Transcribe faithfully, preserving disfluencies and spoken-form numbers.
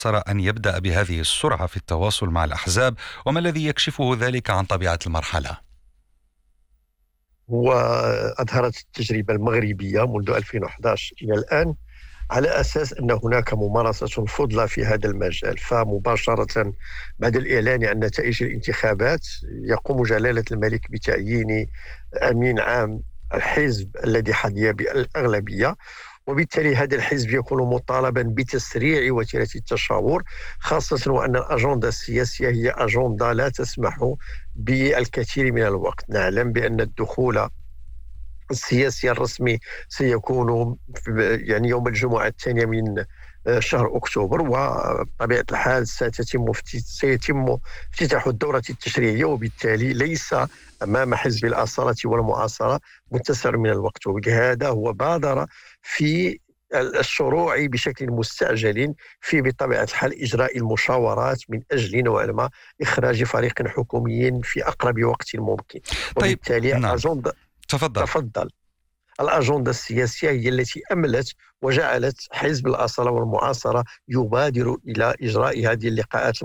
ترى أن يبدأ بهذه السرعة في التواصل مع الأحزاب، وما الذي يكشفه ذلك عن طبيعة المرحلة؟ وأظهرت التجربة المغربية منذ ألفين وأحد عشر إلى الآن على أساس أن هناك ممارسة فضلى في هذا المجال. فمباشرة بعد الإعلان عن نتائج الانتخابات يقوم جلالة الملك بتعيين أمين عام الحزب الذي حظي بالأغلبية، وبالتالي هذا الحزب يكون مطالبا بتسريع وتيرة التشاور، خاصة وأن الأجندة السياسية هي أجندة لا تسمح بالكثير من الوقت. نعلم بأن الدخول السياسي الرسمي سيكون يعني يوم الجمعة الثانية من شهر أكتوبر، وبطبيعة الحال ستتم سيتم افتتاح الدورة التشريعية، وبالتالي ليس أمام حزب الأصالة والمعاصرة متسع من الوقت. وبهذا هو بادر في الشروع بشكل مستعجل في بطبيعة الحال إجراء المشاورات من أجل نوعا ما إخراج فريق حكومي في أقرب وقت ممكن. طيب، وبالتالي نعم، أجندة تفضل. تفضل. الأجندة السياسية هي التي أملت وجعلت حزب الأصالة والمعاصرة يبادر إلى إجراء هذه اللقاءات